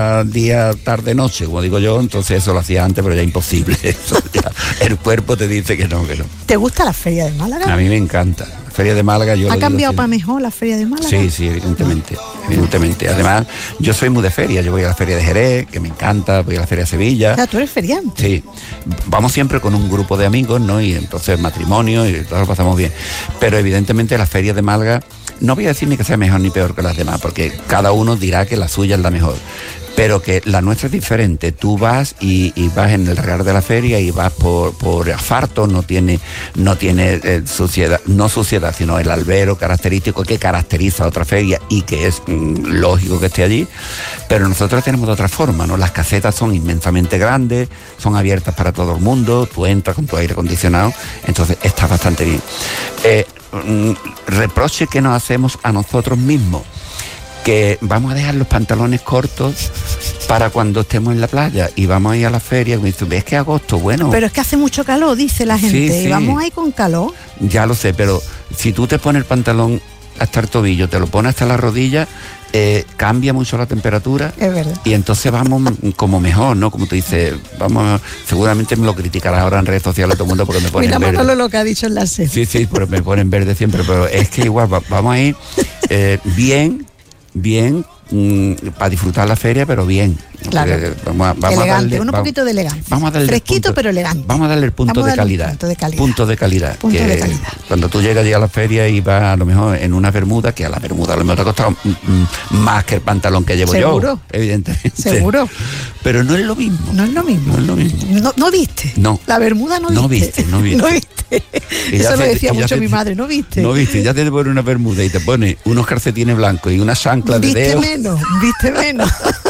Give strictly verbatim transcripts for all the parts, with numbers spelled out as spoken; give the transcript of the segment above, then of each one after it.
día, tarde, noche, como digo yo, entonces eso lo hacía antes, pero ya imposible. Eso ya, el cuerpo te dice que no, que no. ¿Te gusta la Feria de Málaga? A mí me encanta. La Feria de Málaga, yo ¿Ha lo cambiado digo para mejor la Feria de Málaga? Sí, sí, evidentemente, evidentemente. Además, yo soy muy de feria, yo voy a la Feria de Jerez, que me encanta, voy a la Feria de Sevilla. O sea, tú eres feriante. Sí, vamos siempre con un grupo de amigos, ¿no? Y entonces matrimonio y todo lo pasamos bien. Pero evidentemente la Feria de Málaga, no voy a decir ni que sea mejor ni peor que las demás, porque cada uno dirá que la suya es la mejor. Pero que la nuestra es diferente. Tú vas y, y vas en el regar de la feria y vas por, por asfalto, no tiene, no tiene eh, suciedad, no suciedad, sino el albero característico que caracteriza a otra feria y que es mm, lógico que esté allí. Pero nosotros tenemos de otra forma, ¿no? Las casetas son inmensamente grandes, son abiertas para todo el mundo, tú entras con tu aire acondicionado, entonces está bastante bien. Eh, mm, reproche que nos hacemos a nosotros mismos, que vamos a dejar los pantalones cortos para cuando estemos en la playa y vamos a ir a la feria y me dicen, ¿ves que agosto? Bueno. Pero es que hace mucho calor, dice la gente, sí, sí. Y vamos ahí con calor. Ya lo sé, pero si tú te pones el pantalón hasta el tobillo, te lo pones hasta la rodilla, eh, cambia mucho la temperatura. Es verdad. Y entonces vamos como mejor, ¿no? Como tú dices, vamos, seguramente me lo criticarás ahora en redes sociales todo el mundo porque me ponen Mira, verde. Manolo, lo que ha dicho en la serie. Sí, sí, pero me ponen verde siempre, pero es que igual va, vamos a ir eh, bien, bien, mmm, para disfrutar la feria, pero bien. Claro. Vamos a, vamos elegante, a darle, un vamos, poquito de elegancia. Vamos a darle fresquito punto, pero elegante. Vamos a darle el punto, de calidad, punto de calidad. Punto de calidad. Punto que de calidad. Cuando tú llegas ya a la feria y vas a lo mejor en una bermuda, que a la bermuda a lo mejor te ha costado mm, más que el pantalón que llevo ¿Seguro? yo. Evidentemente. Seguro. Pero no es lo mismo. No es lo mismo. No es lo mismo. No, no viste. No. La bermuda no viste. No viste, no viste. No viste. Eso lo decía mucho te, mi madre, no viste. No viste, ya te pones una bermuda y te pones unos calcetines blancos y una chancla de Viste dedo. menos, viste menos.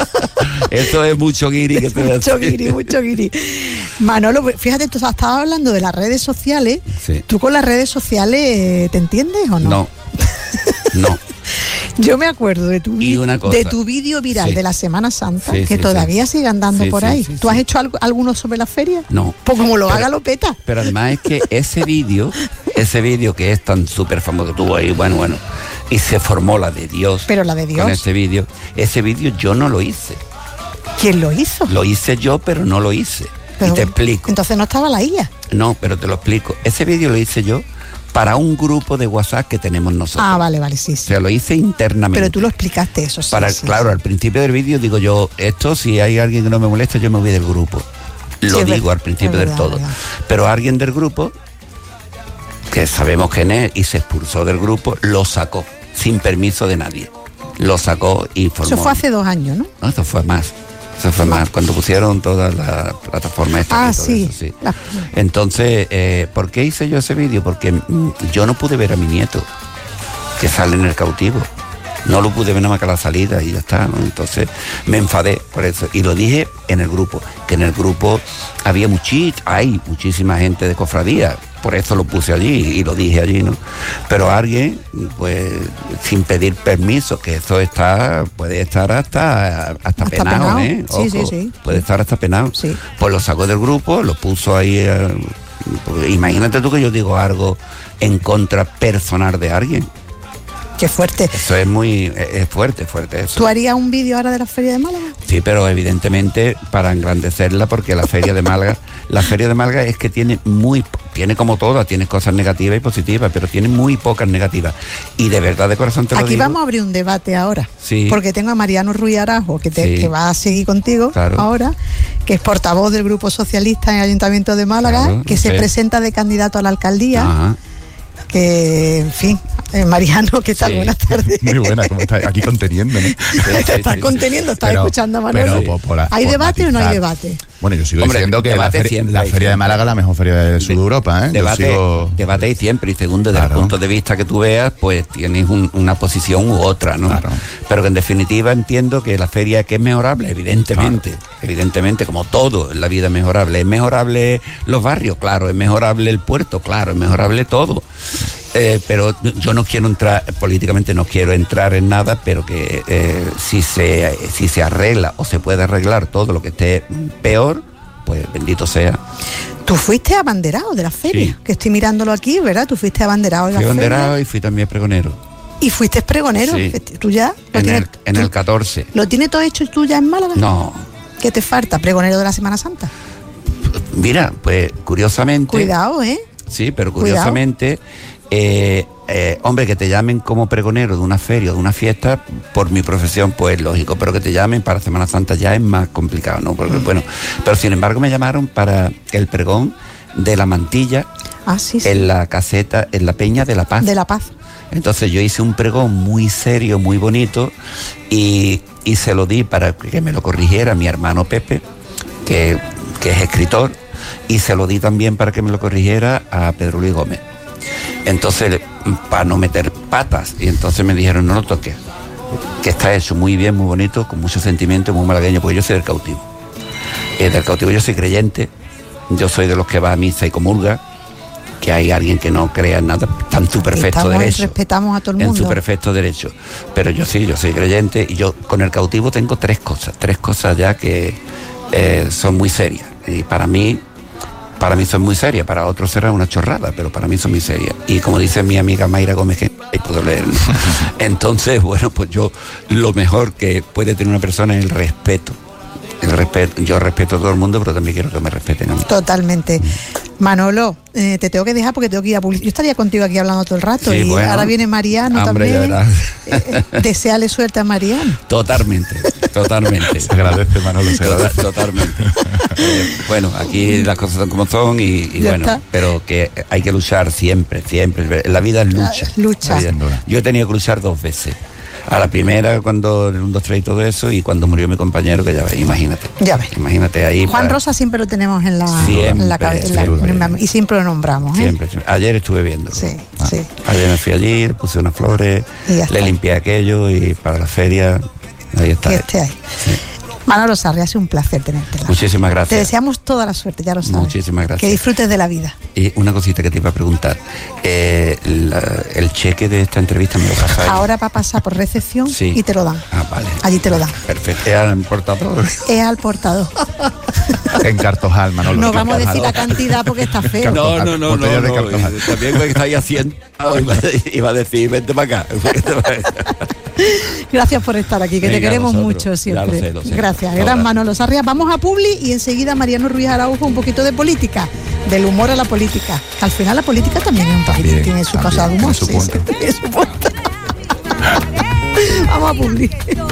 Eso es mucho guiri que te Mucho guiri, mucho guiri. Manolo, fíjate, tú estabas hablando de las redes sociales. Sí. ¿Tú con las redes sociales te entiendes o no? No, no. Yo me acuerdo de tu, Y una cosa. de tu vídeo viral Sí. de la Semana Santa, Sí, que sí, todavía sí. sigue andando Sí, por sí, ahí. sí, ¿Tú sí. has hecho algo, alguno sobre la feria? No. Pues como lo Pero- haga, lo peta. Pero además es que ese vídeo, ese vídeo que es tan súper famoso que tuvo ahí, bueno, bueno, y se formó la de Dios. Pero la de Dios. Con ese vídeo. Ese vídeo yo no lo hice. ¿Quién lo hizo? Lo hice yo, pero no lo hice. Pero- y te explico. Entonces no estaba la I A. No, pero te lo explico. Ese vídeo lo hice yo para un grupo de WhatsApp que tenemos nosotros. Ah, vale, vale, sí, O sí. sea, lo hice internamente. Pero tú lo explicaste eso, sí. Para, sí, claro, sí. al principio del vídeo digo yo, esto si hay alguien que no me molesta, yo me voy del grupo. Lo Sí, es digo ver- al principio es del verdad, todo. verdad. Pero alguien del grupo, que sabemos quién es, y se expulsó del grupo, lo sacó, sin permiso de nadie. Lo sacó y formó. Eso fue hace dos años, ¿no? No, eso fue más. Eso fue más. Cuando pusieron todas las plataformas estas. Ah, y todo sí. eso, sí. La- Entonces, eh, ¿por qué hice yo ese vídeo? Porque mm, yo no pude ver a mi nieto, que sale en el cautivo. No lo pude ver nada más que a la salida y ya está, ¿no? Entonces me enfadé por eso. Y lo dije en el grupo, que en el grupo había muchí, hay muchísima gente de cofradía. Por eso lo puse allí y lo dije allí, ¿no? Pero alguien, pues, sin pedir permiso, que eso está, puede estar hasta, hasta, Hasta penado, penado. ¿eh? Sí, sí, Ojo, sí. puede estar hasta penado. Sí. Pues lo sacó del grupo, lo puso ahí. eh, pues, imagínate tú que yo digo algo en contra personal de alguien. Qué fuerte. Eso es muy, es es fuerte, fuerte eso. ¿Tú harías un vídeo ahora de la Feria de Málaga? Sí, pero evidentemente para engrandecerla, porque la Feria de Málaga, la Feria de Málaga es que tiene muy, tiene como todas, tiene cosas negativas y positivas, pero tiene muy pocas negativas. Y de verdad, de corazón te lo Aquí digo. vamos a abrir un debate ahora. Sí. Porque tengo a Mariano Ruiz Arajo, que, te- Sí. que va a seguir contigo Claro. ahora, que es portavoz del Grupo Socialista en el Ayuntamiento de Málaga, Claro, que lo se sé. presenta de candidato a la alcaldía. Ajá. Que, en fin, eh, Mariano, ¿qué tal? Sí. Buenas tardes. Muy buena, ¿cómo está? Aquí conteniendo, ¿no? Sí, Te sí, estás sí. conteniendo, estás Pero- escuchando a Manolo. pero por- por la- ¿Hay por debate o no hay matizar. debate? Bueno, yo sigo Hombre, diciendo que la, debate feria- siempre la hay, Feria de siempre. Málaga es la mejor feria del sur de Europa, ¿eh? Yo Debate, sigo- debate y siempre, y según desde Claro. el punto de vista que tú veas, pues tienes un- una posición u otra, ¿no? Claro. Pero que en definitiva entiendo que la feria que es mejorable, evidentemente, evidentemente, como todo en la vida es mejorable. ¿Es mejorable los barrios? Claro. ¿Es mejorable el puerto? Claro. ¿Es mejorable todo? Eh, pero yo no quiero entrar, políticamente no quiero entrar en nada, pero que eh, si se si se arregla o se puede arreglar todo lo que esté peor, pues bendito sea. Tú fuiste abanderado de la feria, Sí. que estoy mirándolo aquí, ¿verdad? Tú fuiste abanderado de la Fui feria. abanderado y fui también pregonero. Y fuiste pregonero, Sí. tú ya. lo En tienes- el, en tú- el catorce. ¿Lo tienes todo hecho tú ya en Málaga? No. ¿Qué te falta? Pregonero de la Semana Santa. Mira, pues curiosamente. Cuidado, ¿eh? Sí, pero Cuidado. curiosamente, eh, eh, hombre, que te llamen como pregonero de una feria o de una fiesta, por mi profesión, pues lógico, pero que te llamen para Semana Santa ya es más complicado, ¿no? Porque, bueno, pero sin embargo me llamaron para el pregón de la mantilla Ah, sí, sí. en la caseta, en la Peña de la Paz. De La Paz. Entonces yo hice un pregón muy serio, muy bonito, y, y se lo di para que me lo corrigiera mi hermano Pepe, que, que es escritor, y se lo di también para que me lo corrigiera a Pedro Luis Gómez. Entonces, para no meter patas, y entonces me dijeron, no lo toques, que está hecho muy bien, muy bonito, con mucho sentimiento, muy malagueño, porque yo soy del cautivo. Eh, del cautivo yo soy creyente, yo soy de los que va a misa y comulga, que hay alguien que no crea en nada, está en su perfecto Estamos, derecho. respetamos a todo el En mundo. su perfecto derecho. Pero yo sí, yo soy creyente, y yo con el cautivo tengo tres cosas, tres cosas ya que eh, son muy serias. Y para mí, para mí son muy serias, para otros será una chorrada, pero para mí son muy serias. Y como dice mi amiga Mayra Gómez, que ahí puedo leer, ¿no? Entonces, bueno, pues yo, lo mejor que puede tener una persona es el respeto. El respeto. Yo respeto a todo el mundo, pero también quiero que me respeten a mí. Totalmente. Manolo, eh, te tengo que dejar porque tengo que ir a publicidad. Yo estaría contigo aquí hablando todo el rato. Sí, y bueno. ahora viene Mariano Hombre, también. ya verás. Eh, eh, deséale suerte a Mariano. Totalmente, totalmente. Se agradece, Manolo, se Total- agradece. Totalmente. Eh, bueno, aquí las cosas son como son y, y Ya bueno, está. pero que hay que luchar siempre, siempre. La vida es lucha. Ah, lucha. La vida- Sin duda. Yo he tenido que luchar dos veces. A la primera cuando el un, dos, tres y todo eso, y cuando murió mi compañero, que ya ves, imagínate. Ya ves. Imagínate ahí. Juan para- Rosa siempre lo tenemos en la, Siempre, en la cabe- en la- siempre. en la- y siempre lo nombramos. ¿eh? Siempre. Ayer estuve viendo. Sí, sí. Ayer me fui allí, le puse unas flores, Y ya está. le limpié aquello y para la feria, ahí está. Que esté ahí. Manolo Sarri, ha sido un placer tenerte. Muchísimas Te gracias. deseamos toda la suerte, ya lo sabes. Muchísimas gracias. Que disfrutes de la vida. Y una cosita que te iba a preguntar. Eh, la- el cheque de esta entrevista me lo pasáis. Ahora va a pasar por recepción Sí. y te lo dan. Ah, vale. Allí te lo dan. Perfecto. ¿Es al importador? Es al portador. En Cartojal, Manolo. No en vamos a decir Cartojal. la cantidad porque está feo. No, no, no, Botella no, de no, Cartojal. También que estáis haciendo. Iba a- Iba a decir, vente para acá. Gracias por estar aquí, que te Venga, queremos vosotros. mucho siempre. Ya lo sé, lo sé. Gracias, Ahora. gran Manolo Sarria. Vamos a Publi y enseguida Mariano Ruiz Araujo, un poquito de política, del humor a la política. Que al final la política también es un poquito, También, tiene su también, cosa de humor. tiene su sí, sí, punto. tiene su punto. Vamos a Publi.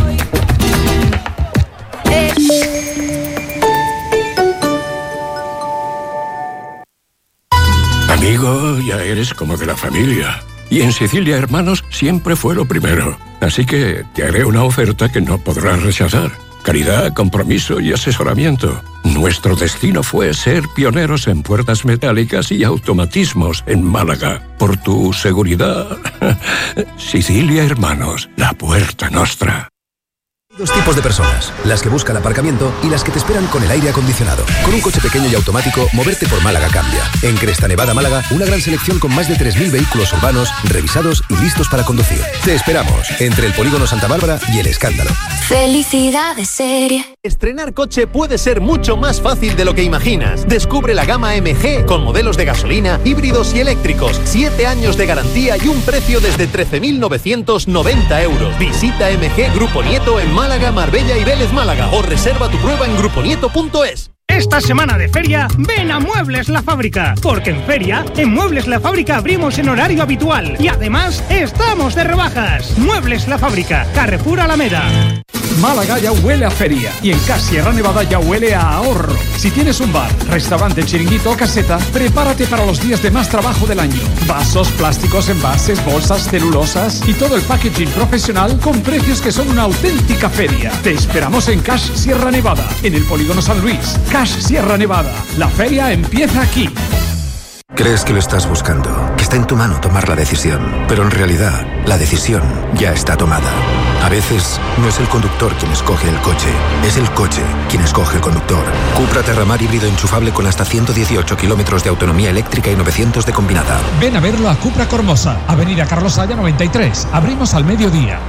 Amigo, ya eres como de la familia. Y en Sicilia Hermanos siempre fue lo primero. Así que te haré una oferta que no podrás rechazar. Calidad, compromiso y asesoramiento. Nuestro destino fue ser pioneros en puertas metálicas y automatismos en Málaga. Por tu seguridad. Sicilia Hermanos, la puerta nostra. Dos tipos de personas, las que buscan aparcamiento y las que te esperan con el aire acondicionado. Con un coche pequeño y automático, moverte por Málaga cambia. En Cresta Nevada, Málaga, una gran selección con más de tres mil vehículos urbanos, revisados y listos para conducir. Te esperamos, entre el Polígono Santa Bárbara y el Escándalo. Felicidad de serie. Estrenar coche puede ser mucho más fácil de lo que imaginas. Descubre la gama M G con modelos de gasolina, híbridos y eléctricos. Siete años de garantía y un precio desde trece mil novecientos noventa euros. Visita M G Grupo Nieto en Málaga, Marbella y Vélez Málaga o reserva tu prueba en gruponieto punto es. Esta semana de feria, ven a Muebles La Fábrica, porque en feria, en Muebles La Fábrica abrimos en horario habitual y además estamos de rebajas. Muebles La Fábrica, Carrefour Alameda. Málaga ya huele a feria y en Cash Sierra Nevada ya huele a ahorro. Si tienes un bar, restaurante, chiringuito o caseta, prepárate para los días de más trabajo del año. Vasos, plásticos, envases, bolsas, celulosas y todo el packaging profesional con precios que son una auténtica feria. Te esperamos en Cash Sierra Nevada, en el Polígono San Luis. Cash Sierra Nevada. La feria empieza aquí. Crees que lo estás buscando, que está en tu mano tomar la decisión, pero en realidad la decisión ya está tomada. A veces no es el conductor quien escoge el coche, es el coche quien escoge el conductor. Cupra Terramar híbrido enchufable con hasta ciento dieciocho kilómetros de autonomía eléctrica y novecientos de combinada. Ven a verlo a Cupra Cormosa, Avenida Carlos Haya noventa y tres. Abrimos al mediodía.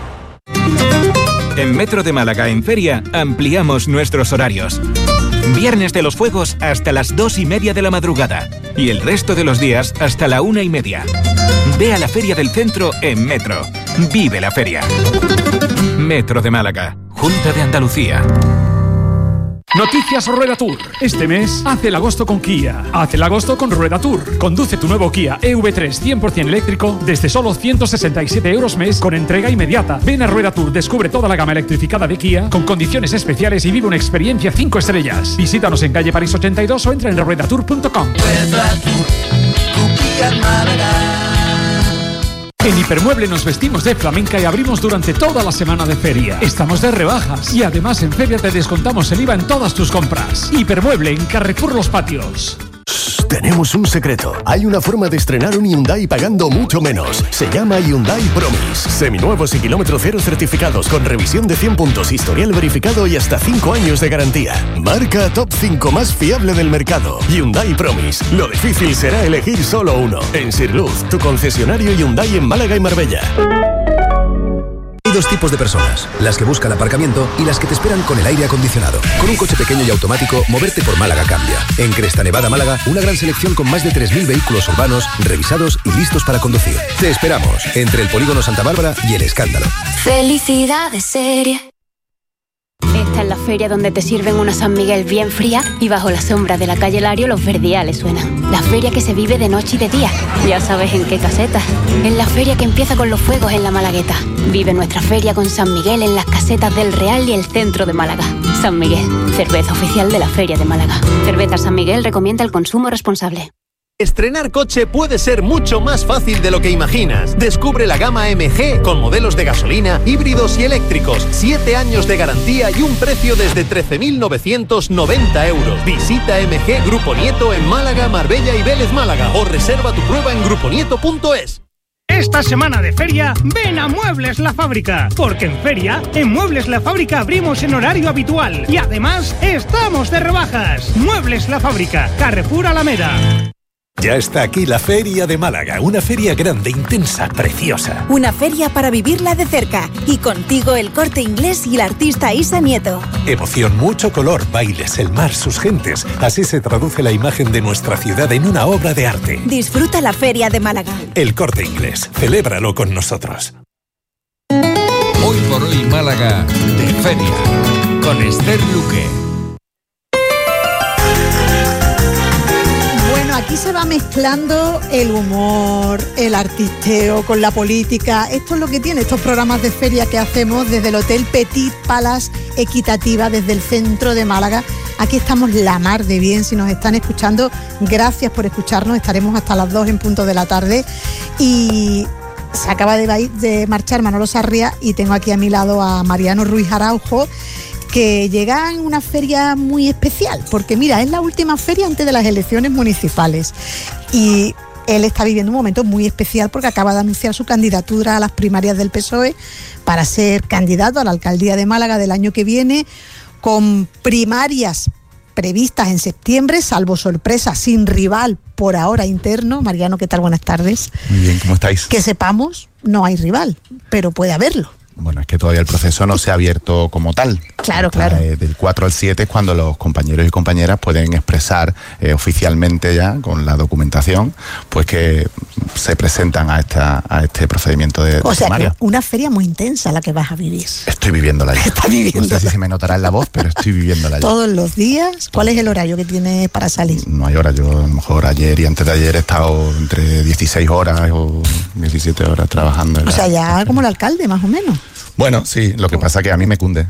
En Metro de Málaga en feria ampliamos nuestros horarios. Viernes de los Fuegos hasta las dos y media de la madrugada y el resto de los días hasta la una y media. Ve a la Feria del Centro en Metro. Vive la feria. Metro de Málaga, Junta de Andalucía. Noticias Rueda Tour. Este mes, haz el agosto con Kia. Haz el agosto con Rueda Tour. Conduce tu nuevo Kia E V tres cien por ciento eléctrico desde solo ciento sesenta y siete euros mes con entrega inmediata. Ven a Rueda Tour, descubre toda la gama electrificada de Kia con condiciones especiales y vive una experiencia cinco estrellas. Visítanos en calle París ochenta y dos o entra en rueda tour punto com. Rueda Tour, tu Kia Málaga. En Hipermueble nos vestimos de flamenca y abrimos durante toda la semana de feria. Estamos de rebajas y además en feria te descontamos el I V A en todas tus compras. Hipermueble en Carrefour Los Patios. Tenemos un secreto. Hay una forma de estrenar un Hyundai pagando mucho menos. Se llama Hyundai Promise. Seminuevos y kilómetro cero certificados con revisión de cien puntos, historial verificado y hasta cinco años de garantía. Marca top cinco más fiable del mercado. Hyundai Promise. Lo difícil será elegir solo uno. En Sirluz, tu concesionario Hyundai en Málaga y Marbella. Hay dos tipos de personas, las que buscan aparcamiento y las que te esperan con el aire acondicionado. Con un coche pequeño y automático, moverte por Málaga cambia. En Cresta Nevada, Málaga, una gran selección con más de tres mil vehículos urbanos, revisados y listos para conducir. Te esperamos, entre el Polígono Santa Bárbara y el Escándalo. Felicidad de serie. Esta es la feria donde te sirven una San Miguel bien fría y bajo la sombra de la calle Lario los verdiales suenan. La feria que se vive de noche y de día. Ya sabes en qué caseta. En la feria que empieza con los fuegos en la Malagueta. Vive nuestra feria con San Miguel en las casetas del Real y el centro de Málaga. San Miguel, cerveza oficial de la Feria de Málaga. Cerveza San Miguel recomienda el consumo responsable. Estrenar coche puede ser mucho más fácil de lo que imaginas. Descubre la gama M G con modelos de gasolina, híbridos y eléctricos. Siete años de garantía y un precio desde trece mil novecientos noventa euros. Visita M G Grupo Nieto en Málaga, Marbella y Vélez Málaga o reserva tu prueba en grupo nieto punto es. Esta semana de feria, ven a Muebles La Fábrica, porque en feria, en Muebles La Fábrica abrimos en horario habitual y además estamos de rebajas. Muebles La Fábrica, Carrefour Alameda. Ya está aquí la Feria de Málaga, una feria grande, intensa, preciosa. Una feria para vivirla de cerca y contigo el Corte Inglés y el artista Isa Nieto. Emoción, mucho color, bailes, el mar, sus gentes. Así se traduce la imagen de nuestra ciudad en una obra de arte. Disfruta la Feria de Málaga. El Corte Inglés, celébralo con nosotros. Hoy por hoy Málaga de feria, con Esther Luque. Aquí se va mezclando el humor, el artisteo con la política. Esto es lo que tiene estos programas de feria que hacemos desde el Hotel Petit Palace Equitativa, desde el centro de Málaga. Aquí estamos la mar de bien, si nos están escuchando, gracias por escucharnos. Estaremos hasta las dos en punto de la tarde. Y se acaba de, de marchar Manolo Sarria y tengo aquí a mi lado a Mariano Ruiz Araujo, que llega en una feria muy especial, porque mira, es la última feria antes de las elecciones municipales y él está viviendo un momento muy especial porque acaba de anunciar su candidatura a las primarias del P S O E para ser candidato a la alcaldía de Málaga del año que viene, con primarias previstas en septiembre, salvo sorpresa, sin rival por ahora interno. Mariano, ¿qué tal? Buenas tardes. Muy bien, ¿cómo estáis? Que sepamos, no hay rival, pero puede haberlo. Bueno, es que todavía el proceso no se ha abierto como tal. Claro, Hasta, claro. Eh, del cuatro al siete es cuando los compañeros y compañeras pueden expresar eh, oficialmente ya, con la documentación, pues que se presentan a esta a este procedimiento de, de O sea, sumario. que una feria muy intensa la que vas a vivir. Estoy viviéndola ya. Está viviéndola. No sé si se me notará en la voz, pero estoy viviéndola ya. Todos los días. ¿Cuál es el horario que tienes para salir? No hay hora. Yo a lo mejor ayer y antes de ayer he estado entre dieciséis horas o diecisiete horas trabajando. O sea, ya como el alcalde, más o menos. Bueno, sí, lo que pasa es que a mí me cunde.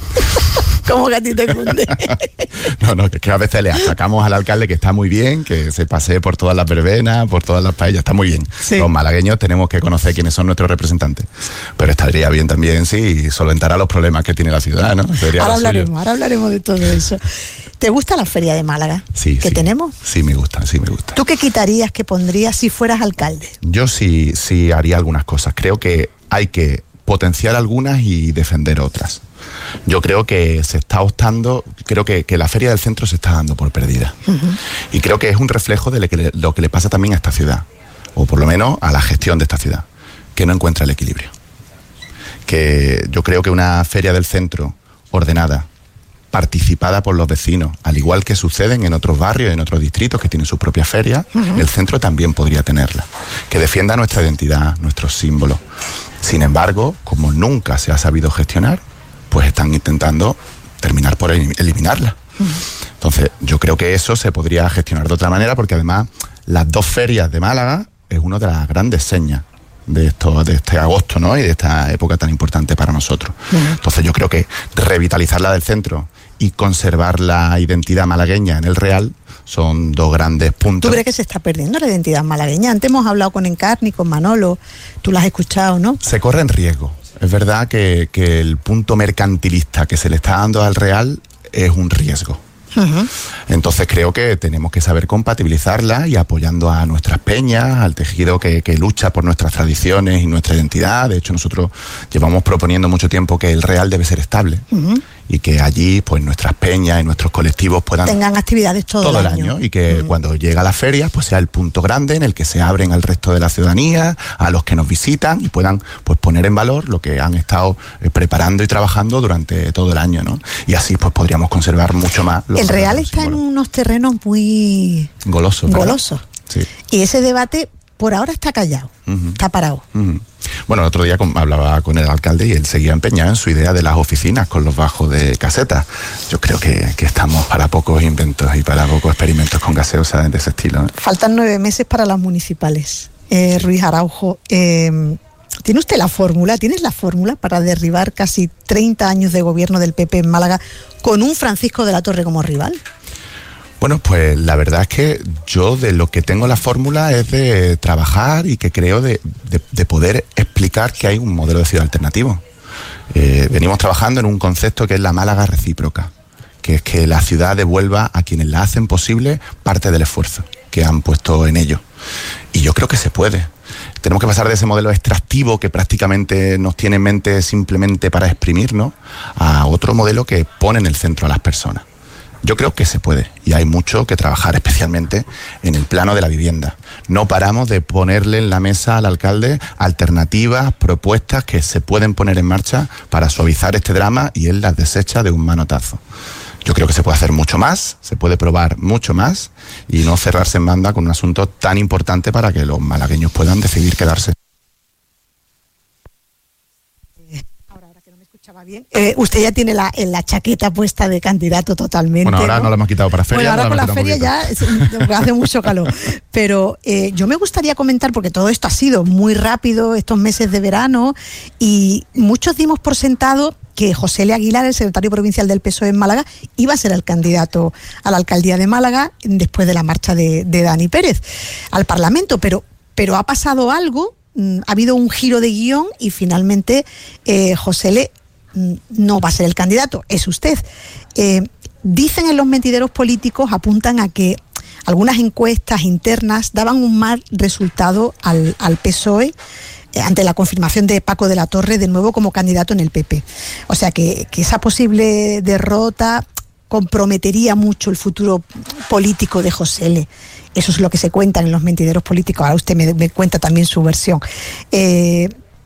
¿Cómo que a ti te cunde? No, no, que es que a veces le achacamos al alcalde que está muy bien, que se pasee por todas las verbenas, por todas las paellas, está muy bien. Sí. Los malagueños tenemos que conocer quiénes son nuestros representantes. Pero estaría bien también si solventara los problemas que tiene la ciudad, ¿no? Sería ahora hablaremos, ahora hablaremos de todo eso. ¿Te gusta la feria de Málaga? Sí, ¿Que sí. tenemos? Sí, me gusta, sí me gusta. ¿Tú qué quitarías, qué pondrías si fueras alcalde? Yo sí, sí haría algunas cosas. Creo que hay que potenciar algunas y defender otras. Yo creo que se está optando, creo que, que la feria del centro se está dando por perdida. Uh-huh. Y creo que es un reflejo de lo que, le, lo que le pasa también a esta ciudad, o por lo menos a la gestión de esta ciudad, que no encuentra el equilibrio. Que yo creo que una feria del centro ordenada, participada por los vecinos, al igual que suceden en otros barrios, en otros distritos que tienen sus propias ferias, uh-huh. el centro también podría tenerla, que defienda nuestra identidad, nuestros símbolos. Sin embargo, como nunca se ha sabido gestionar, pues están intentando terminar por eliminarla. Uh-huh. Entonces, yo creo que eso se podría gestionar de otra manera, porque además las dos ferias de Málaga es una de las grandes señas de esto, de este agosto, ¿no? Y de esta época tan importante para nosotros. Uh-huh. Entonces yo creo que revitalizarla del centro y conservar la identidad malagueña en el Real son dos grandes puntos. ¿Tú crees que se está perdiendo la identidad malagueña? Antes hemos hablado con Encarni, con Manolo, tú lo has escuchado, ¿no? Se corre en riesgo. Es verdad que, que el punto mercantilista que se le está dando al Real es un riesgo. Uh-huh. Entonces creo que tenemos que saber compatibilizarla y apoyando a nuestras peñas, al tejido que, que lucha por nuestras tradiciones y nuestra identidad. De hecho, nosotros llevamos proponiendo mucho tiempo que el Real debe ser estable. Uh-huh. Y que allí pues nuestras peñas y nuestros colectivos puedan tengan actividades todo, todo el año. año y que uh-huh. cuando llega la feria pues sea el punto grande en el que se abren al resto de la ciudadanía, a los que nos visitan y puedan pues poner en valor lo que han estado eh, preparando y trabajando durante todo el año, ¿no? Y así pues podríamos conservar mucho más los el Real está símbolos. En unos terrenos muy golosos, golosos. Sí. Y ese debate por ahora está callado, uh-huh. está parado. Uh-huh. Bueno, el otro día con, hablaba con el alcalde y él seguía empeñado en su idea de las oficinas con los bajos de caseta. Yo creo que, que estamos para pocos inventos y para pocos experimentos con gaseosa de ese estilo, ¿eh? Faltan nueve meses para las municipales. Eh, Ruiz Araujo, eh, ¿tiene usted la fórmula? ¿Tienes la fórmula para derribar casi treinta años de gobierno del P P en Málaga con un Francisco de la Torre como rival? Bueno, pues la verdad es que yo de lo que tengo la fórmula es de trabajar y que creo de, de, de poder explicar que hay un modelo de ciudad alternativo. Eh, venimos trabajando en un concepto que es la Málaga recíproca, que es que la ciudad devuelva a quienes la hacen posible parte del esfuerzo que han puesto en ello. Y yo creo que se puede. Tenemos que pasar de ese modelo extractivo que prácticamente nos tiene en mente simplemente para exprimirnos a otro modelo que pone en el centro a las personas. Yo creo que se puede y hay mucho que trabajar, especialmente en el plano de la vivienda. No paramos de ponerle en la mesa al alcalde alternativas, propuestas que se pueden poner en marcha para suavizar este drama y él las desecha de un manotazo. Yo creo que se puede hacer mucho más, se puede probar mucho más y no cerrarse en banda con un asunto tan importante para que los malagueños puedan decidir quedarse. Bien. Eh, usted ya tiene la, la chaqueta puesta de candidato totalmente. Bueno, ahora no, no la hemos quitado para feria. Bueno, ahora no con la feria ya es, hace mucho calor. Pero eh, yo me gustaría comentar, porque todo esto ha sido muy rápido, estos meses de verano, y muchos dimos por sentado que José L. Aguilar, el secretario provincial del P S O E en Málaga, iba a ser el candidato a la alcaldía de Málaga después de la marcha de, de Dani Pérez al Parlamento. Pero, pero ha pasado algo, ha habido un giro de guión y finalmente eh, José L. no va a ser el candidato, es usted. Eh, dicen en los mentideros políticos, apuntan a que algunas encuestas internas daban un mal resultado al, al P S O E eh, ante la confirmación de Paco de la Torre de nuevo como candidato en el P P. O sea que, que esa posible derrota comprometería mucho el futuro político de José L. Eso es lo que se cuenta en los mentideros políticos. Ahora usted me, me cuenta también su versión. Eh,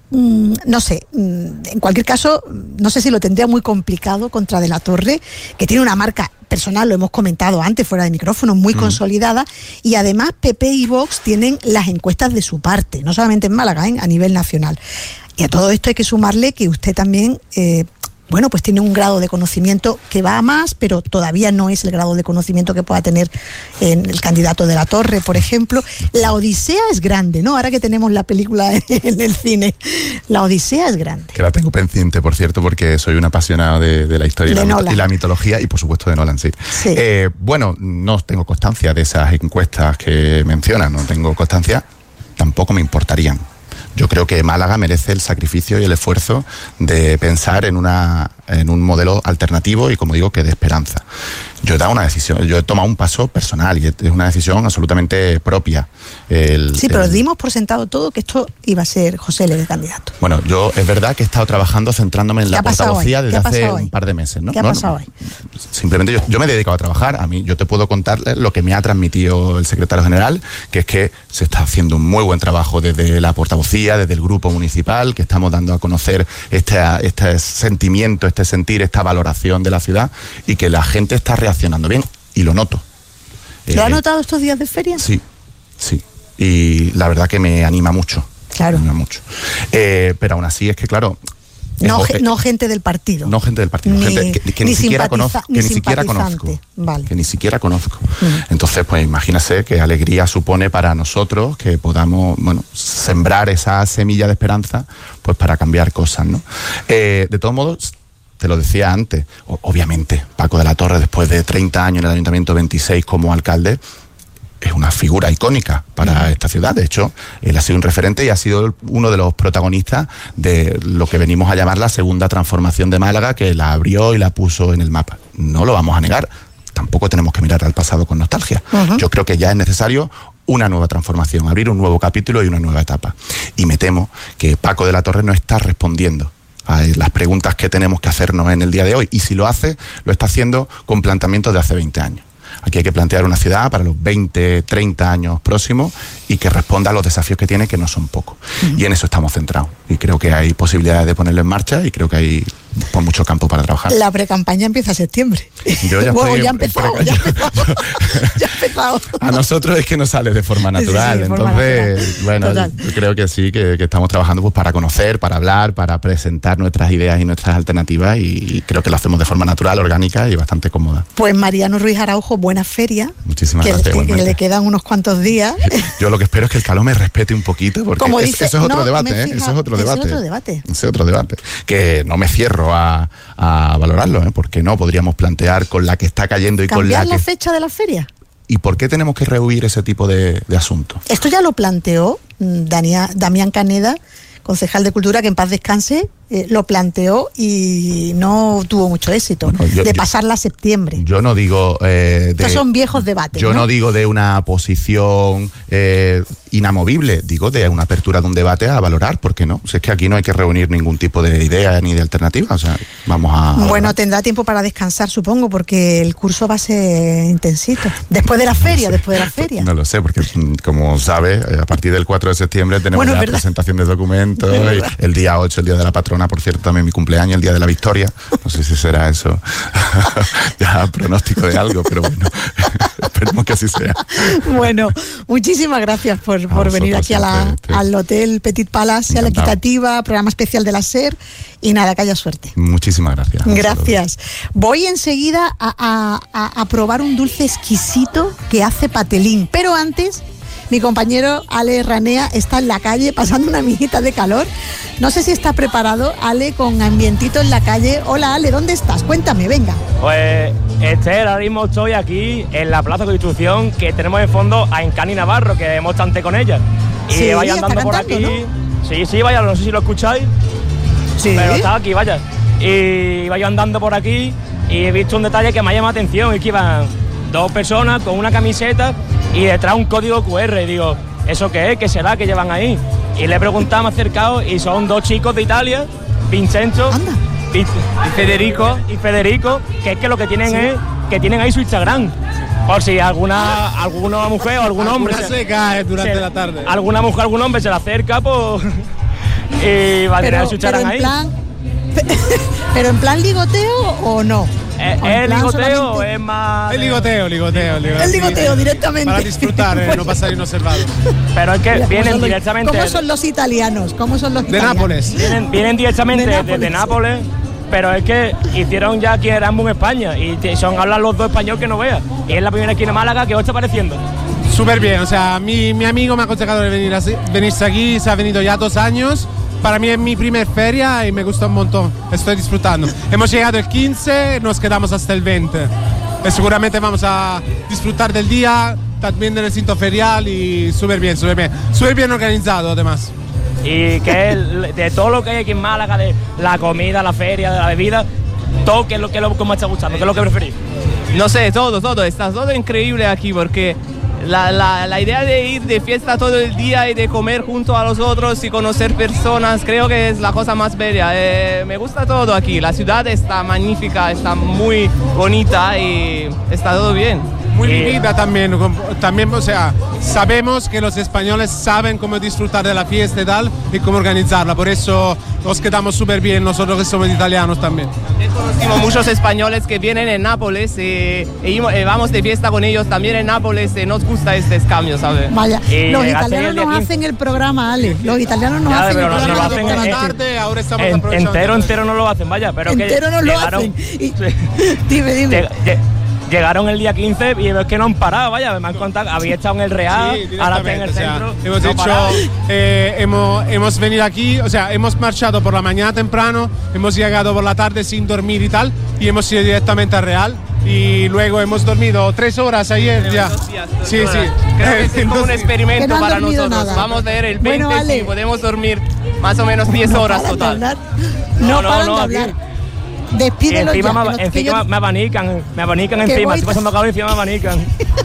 No sé, en cualquier caso, no sé si lo tendría muy complicado contra De la Torre, que tiene una marca personal, lo hemos comentado antes fuera de micrófono, muy mm. consolidada, y además P P y Vox tienen las encuestas de su parte, no solamente en Málaga, ¿eh? A nivel nacional. Y a todo esto hay que sumarle que usted también... Eh, bueno, pues tiene un grado de conocimiento que va a más, pero todavía no es el grado de conocimiento que pueda tener en el candidato de la Torre, por ejemplo. La odisea es grande, ¿no? Ahora que tenemos la película en el cine, la odisea es grande. Que la tengo pendiente, por cierto, porque soy un apasionado de, de la historia de y, la, y la mitología y, por supuesto, de Nolan, sí. sí. Eh, bueno, no tengo constancia de esas encuestas que mencionan, no tengo constancia, tampoco me importarían. Yo creo que Málaga merece el sacrificio y el esfuerzo de pensar en una en un modelo alternativo y, como digo, que de esperanza. Yo he dado una decisión, yo he tomado un paso personal y es una decisión absolutamente propia. El, sí, pero el... dimos por sentado todo que esto iba a ser José L. de candidato. Bueno, yo es verdad que he estado trabajando centrándome en la portavocía desde hace hoy? un par de meses, ¿no? ¿Qué ha no, pasado no, hoy? simplemente yo, yo me he dedicado a trabajar. A mí, yo te puedo contar lo que me ha transmitido el secretario general, que es que se está haciendo un muy buen trabajo desde la portavocía, desde el grupo municipal, que estamos dando a conocer este, este sentimiento, este sentir, esta valoración de la ciudad, y que la gente está reaccionando bien, y lo noto. ¿Lo eh, ha notado estos días de feria? Sí, sí. Y la verdad que me anima mucho. Claro. Me anima mucho. Eh, pero aún así es que, claro... No, es, no gente del partido. No gente del partido, ni, gente que, que ni, ni siquiera conozco, que ni, ni siquiera conozco, vale. que ni siquiera conozco. Uh-huh. Entonces, pues imagínese qué alegría supone para nosotros que podamos, bueno, sembrar esa semilla de esperanza, pues para cambiar cosas, ¿no? Eh, de todos modos, te lo decía antes, obviamente Paco de la Torre, después de treinta años en el Ayuntamiento veintiséis como alcalde, es una figura icónica para uh-huh. esta ciudad. De hecho, él ha sido un referente y ha sido uno de los protagonistas de lo que venimos a llamar la segunda transformación de Málaga, que la abrió y la puso en el mapa. No lo vamos a negar. Tampoco tenemos que mirar al pasado con nostalgia. Uh-huh. Yo creo que ya es necesario una nueva transformación, abrir un nuevo capítulo y una nueva etapa. Y me temo que Paco de la Torre no está respondiendo a las preguntas que tenemos que hacernos en el día de hoy. Y si lo hace, lo está haciendo con planteamientos de hace veinte años. Aquí hay que plantear una ciudad para los veinte, treinta años próximos y que responda a los desafíos que tiene, que no son pocos. Uh-huh. Y en eso estamos centrados. Y creo que hay posibilidades de ponerlo en marcha y creo que hay pues, mucho campo para trabajar. La precampaña empieza en septiembre. Yo ya bueno, estoy ya ha en, empezado, en ya ha empezado, ya ha empezado. A nosotros es que nos sale de forma natural. Sí, sí, de forma Entonces, natural. bueno, Total. yo creo que sí, que, que estamos trabajando pues, para conocer, para hablar, para presentar nuestras ideas y nuestras alternativas, y, y creo que lo hacemos de forma natural, orgánica y bastante cómoda. Pues Mariano Ruiz Araujo, buena feria. Muchísimas que, gracias. Que, que le quedan unos cuantos días. Yo lo que espero es que el calor me respete un poquito, porque Como es, dice, eso es otro no, debate, ¿eh? fija, Eso es otro debate. Ese es otro debate. Ese es otro debate. Que no me cierro a, a valorarlo, ¿eh? Porque no podríamos plantear con la que está cayendo y con la que... ¿Cambiar la fecha de la feria? ¿Y por qué tenemos que rehuir ese tipo de, de asuntos? Esto ya lo planteó Dania, Damián Caneda, concejal de Cultura, que en paz descanse, eh, lo planteó y no tuvo mucho éxito, bueno, yo, de pasarla a septiembre. Yo no digo... Eh, de, Estos son viejos debates, Yo ¿no? no digo de una posición eh, inamovible, digo de una apertura de un debate a valorar, ¿por qué no? Si es que aquí no hay que reunir ningún tipo de idea ni de alternativa, o sea, vamos a... Bueno, valorar. Tendrá tiempo para descansar, supongo, porque el curso va a ser intensito. Después de la feria, no después de la feria. No lo sé, porque como sabe, a partir del cuatro de septiembre tenemos bueno, la ¿verdad? presentación de documentos, y el día ocho, el día de la patrona, por cierto, también mi cumpleaños, el día de la victoria. No sé si será eso ya pronóstico de algo, pero bueno, esperemos que así sea. Bueno, muchísimas gracias por, por venir aquí a la, al Hotel Petit Palace, a la Equitativa, programa especial de la SER, y nada, que haya suerte. Muchísimas gracias. Gracias. Voy enseguida a, a, a, a probar un dulce exquisito que hace Patelín, pero antes... Mi compañero Ale Ranea está en la calle pasando una mijita de calor. No sé si está preparado, Ale, con ambientito en la calle. Hola, Ale, ¿dónde estás? Cuéntame, venga. Pues, Esther, ahora mismo estoy aquí en la Plaza Constitución, que tenemos en fondo a Encani Navarro, que hemos estante con ella. Y sí, vaya andando por cantando, aquí. ¿no? Sí, sí, vaya, no sé si lo escucháis. Sí. Pero está aquí, vaya. Y vaya andando por aquí y he visto un detalle que me ha llamado la atención, es que iban dos personas con una camiseta y detrás un código cu erre, y digo, ¿eso qué es? ¿Qué será que llevan ahí? Y le he preguntado, me he acercado, y son dos chicos de Italia, Vincenzo y, y Federico, y Federico, que es que lo que tienen ¿Sí? es que tienen ahí su Instagram. Por si alguna alguna mujer o algún hombre se, se cae durante se, la tarde. Alguna mujer, algún hombre se le acerca, pues y va a tener su Instagram ahí. Plan, ¿Pero en plan ligoteo o no? ¿Es, ¿es ligoteo o es más...? Es ligoteo, ligoteo, ligoteo. El ligoteo directamente. Para disfrutar, eh, no pasar inobservado. Pero es que Mira, vienen ¿cómo directamente... ¿Cómo son los italianos? ¿Cómo son los de italianos? Nápoles. Vienen, vienen directamente de desde Nápoles. Nápoles, pero es que hicieron ya aquí Erasmus en España y te, son hablan los dos español que no veas. Y es la primera esquina de Málaga, que os está pareciendo. Súper bien, o sea, mi, mi amigo me ha aconsejado de venir así, venirse aquí, se ha venido ya dos años. Para mí es mi primer feria y me gusta un montón, estoy disfrutando. Hemos llegado el quince, nos quedamos hasta el veinte. Y seguramente vamos a disfrutar del día, también del recinto ferial y súper bien, súper bien. Súper bien organizado además. Y que es de todo lo que hay aquí en Málaga, de la comida, la feria, de la bebida, todo, ¿qué es lo que cómo está gustando? ¿Qué es lo que preferís? No sé, todo, todo, está todo increíble aquí porque la, la, la idea de ir de fiesta todo el día y de comer junto a los otros y conocer personas, creo que es la cosa más bella. Eh, me gusta todo aquí, la ciudad está magnífica, está muy bonita y está todo bien. Muy vivida también, también, o sea, sabemos que los españoles saben cómo disfrutar de la fiesta y tal, y cómo organizarla, por eso nos quedamos súper bien nosotros que somos italianos también. Conocimos muchos españoles que vienen en Nápoles y, y, y vamos de fiesta con ellos también en Nápoles y nos gusta este cambio, ¿sabes? Vaya, y los italianos nos hacen el programa, Ale, los italianos nos ya, hacen el no, programa. No lo hacen de en, tarde, ahora estamos en, aprovechando. Entero, entero no lo hacen, vaya, pero entero que no lo llegaron, hacen. Y, dime, dime. Lleg, lleg, Llegaron el día quince y es que no han parado, vaya, me han contado, había estado en el Real, sí, ahora está en el o sea, centro. Hemos no hecho, eh, hemos, hemos venido aquí, o sea, hemos marchado por la mañana temprano, hemos llegado por la tarde sin dormir y tal, y hemos ido directamente al Real. Y luego hemos dormido tres horas ayer ya. Días, sí, horas. sí. Creo que es como un experimento no para nosotros. Nada. Vamos a ver el veinte bueno, Ale, si podemos dormir más o menos diez no horas paran total. De no, no, no paran no, de hablar. Despídelo encima ya. Me, que encima yo... me abanican, me abanican que encima. voy... Estoy pasando calor y encima me abanican.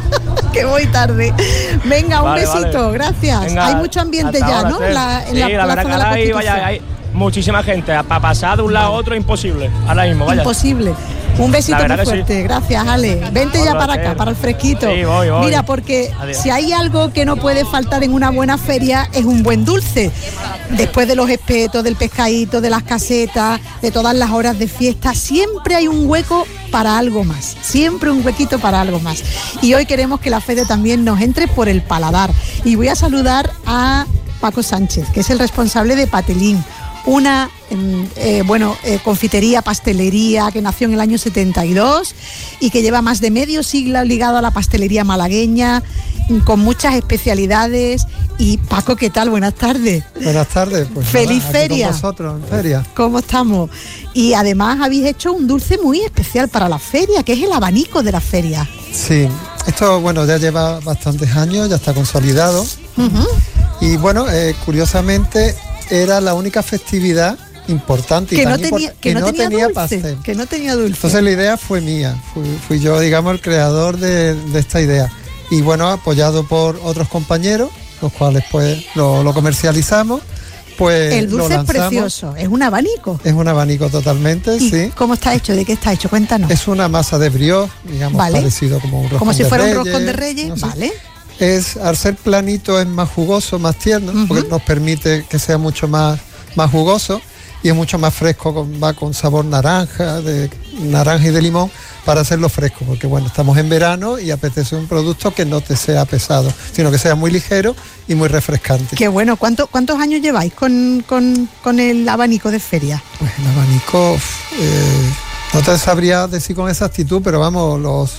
Que voy tarde. Venga, un vale, besito, vale. gracias. Venga, hay mucho ambiente ya, ahora, ¿no? En la, en sí, la, la verdad que ahora hay, vaya, hay muchísima gente. Para pasar de un lado a otro imposible. Ahora mismo, vaya. Imposible. Un besito muy fuerte, sí. Gracias, Ale. Vente Por ya para hacer. acá, para el fresquito. Sí, voy, voy. Mira, porque Adiós. si hay algo que no puede faltar en una buena feria es un buen dulce. Después de los espetos, del pescadito, de las casetas, de todas las horas de fiesta, siempre hay un hueco para algo más. Siempre un huequito para algo más. Y hoy queremos que la feria también nos entre por el paladar. Y voy a saludar a Paco Sánchez, que es el responsable de Patelín. Una eh, bueno, eh, confitería, pastelería que nació en el año setenta y dos y que lleva más de medio siglo ligado a la pastelería malagueña, con muchas especialidades. Y Paco, ¿qué tal? Buenas tardes. Buenas tardes. Pues feliz nada, feria. Con vosotros, en feria. ¿Cómo estamos? Y además habéis hecho un dulce muy especial para la feria, que es el abanico de la feria. Sí, esto bueno ya lleva bastantes años, ya está consolidado. Uh-huh. Y bueno, eh, curiosamente era la única festividad importante que, y no tan tenía, import- que, no no tenía, tenía dulce, pastel. Que no tenía dulce. Entonces la idea fue mía, fui, fui yo, digamos, el creador de, de esta idea. Y bueno, apoyado por otros compañeros, los cuales pues lo, lo comercializamos. Pues el dulce lo es precioso, es un abanico. Es un abanico totalmente, ¿Y sí. ¿Cómo está hecho? ¿De qué está hecho? Cuéntanos. Es una masa de brioche, digamos, vale. parecido como un roscón Como si de fuera reyes, un roscón de reyes, no sé. vale. Es, al ser planito es más jugoso, más tierno, uh-huh. porque nos permite que sea mucho más, más jugoso y es mucho más fresco, con, va con sabor naranja, de naranja y de limón, para hacerlo fresco, porque bueno, estamos en verano y apetece un producto que no te sea pesado, sino que sea muy ligero y muy refrescante. Qué bueno. ¿Cuánto, ¿Cuántos años lleváis con, con, con el abanico de feria? Pues el abanico, eh, no te sabría decir con exactitud, pero vamos, los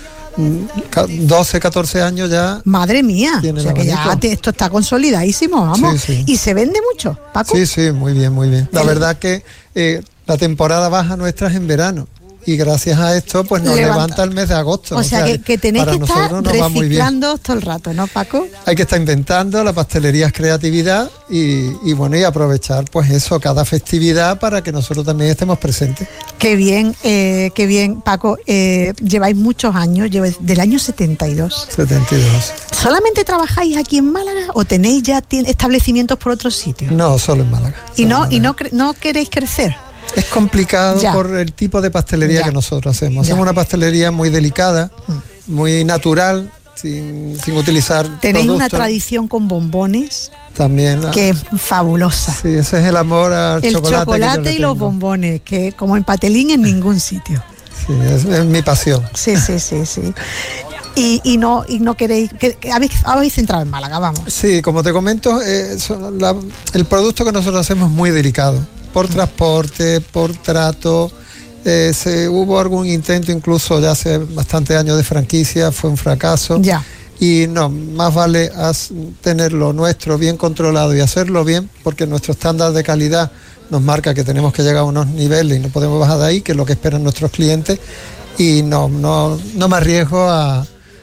doce, catorce años ya. Madre mía, o sea que ya te, esto está consolidadísimo, vamos. Sí, sí. ¿Y se vende mucho, Paco? Sí, sí, muy bien, muy bien. La sí. verdad que eh, la temporada baja nuestra es en verano. Y gracias a esto, pues nos levanta, levanta el mes de agosto. O, o sea, sea, que, que tenéis que estar reciclando todo el rato, ¿no, Paco? Hay que estar inventando, la pastelería es creatividad y, y bueno, y aprovechar pues eso, cada festividad para que nosotros también estemos presentes. Qué bien, eh, qué bien, Paco. Eh, lleváis muchos años, lleváis del año setenta y dos. setenta y dos. ¿Solamente trabajáis aquí en Málaga o tenéis ya establecimientos por otros sitios? No, solo en Málaga. ¿Y no, Málaga. y no, no queréis crecer? Es complicado ya. por el tipo de pastelería ya. que nosotros hacemos. Ya. Hacemos una pastelería muy delicada, mm. muy natural, sin, sin utilizar Tenéis productos. Una tradición con bombones. También. Que es fabulosa. Sí, ese es el amor al el chocolate. El chocolate y los bombones, que como en Patelín en ningún sitio. Sí, es, es mi pasión. Sí, sí, sí, sí. Y, y no y no queréis que, que habéis, habéis entrado en Málaga, vamos. Sí, como te comento, eh, la, el producto que nosotros hacemos es muy delicado. Por transporte, por trato, eh, se, hubo algún intento incluso ya hace bastantes años de franquicia, fue un fracaso. Ya. Y no, más vale as, tener lo nuestro bien controlado y hacerlo bien, porque nuestro estándar de calidad nos marca que tenemos que llegar a unos niveles y no podemos bajar de ahí, que es lo que esperan nuestros clientes, y no, no, no me arriesgo a,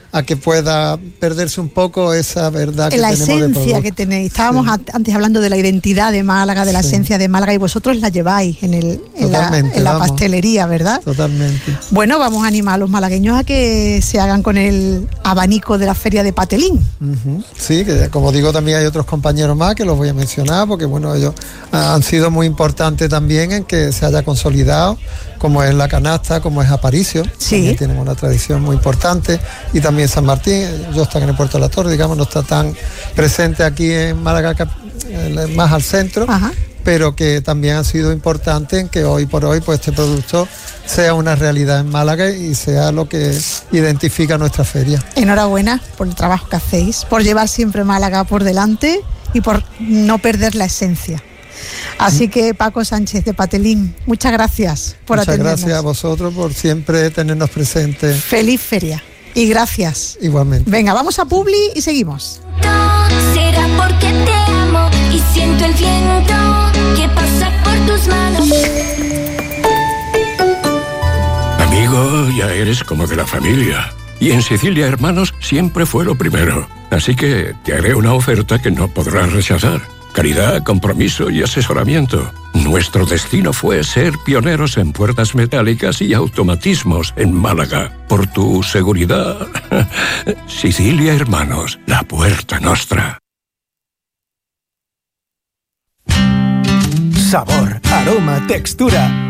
a que pueda perderse un poco esa verdad que la tenemos de esencia producto. que tenéis. Estábamos sí. antes hablando de la identidad de Málaga, de la sí. esencia de Málaga, y vosotros la lleváis en, el, en, la, en la pastelería, ¿verdad? Totalmente. Bueno, vamos a animar a los malagueños a que se hagan con el abanico de la Feria de Patelín. Uh-huh. Sí, que como digo, también hay otros compañeros más que los voy a mencionar, porque bueno, ellos han sido muy importantes también en que se haya consolidado, como es la canasta, como es Aparicio, sí. también tienen una tradición muy importante, y también San Martín. Yo estoy en el Puerto de la Torre, digamos, no está tan presente aquí en Málaga, más al centro. Ajá. Pero que también ha sido importante en que hoy por hoy pues este producto sea una realidad en Málaga y sea lo que identifica nuestra feria. Enhorabuena por el trabajo que hacéis, por llevar siempre Málaga por delante y por no perder la esencia. Así que Paco Sánchez de Patelín, muchas gracias por muchas atendernos. Gracias a vosotros por siempre tenernos presentes. Feliz feria y gracias. Igualmente. Venga, vamos a Publi y seguimos. Será porque te amo y siento el viento que pasa por tus manos. Amigo, ya eres como de la familia. Y en Sicilia Hermanos siempre fue lo primero. Así que te haré una oferta que no podrás rechazar. Calidad, compromiso y asesoramiento. Nuestro destino fue ser pioneros en puertas metálicas y automatismos en Málaga. Por tu seguridad. Sicilia Hermanos, la puerta nostra. Sabor, aroma, textura.